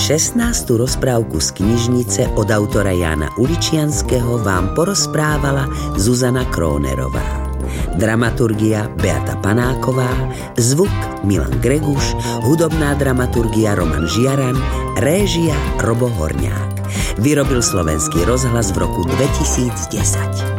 16. rozprávku z knižnice od autora Jána Uličianského vám porozprávala Zuzana Krónerová. Dramaturgia Beata Panáková, zvuk Milan Greguš, hudobná dramaturgia Roman Žiaran, réžia Robo Horňák. Vyrobil Slovenský rozhlas v roku 2010.